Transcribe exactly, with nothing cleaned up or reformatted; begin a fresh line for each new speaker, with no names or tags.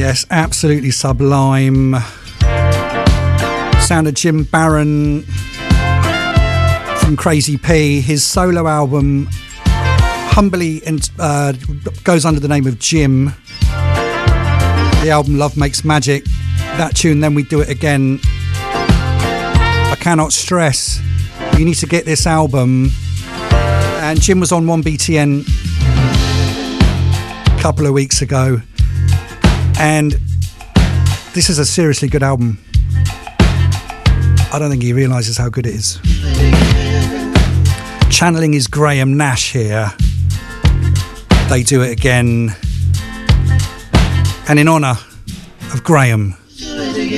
Yes, absolutely sublime. Sound of Jim Barron from Crazy P. His solo album humbly uh, goes under the name of Jim. The album Love Makes Magic. That tune, Then We Do It Again. I cannot stress, you need to get this album. And Jim was on one B T N a couple of weeks ago. And this is a seriously good album. I don't think he realises how good it is. Channeling is Graham Nash here. They Do It Again. And in honour of Graham,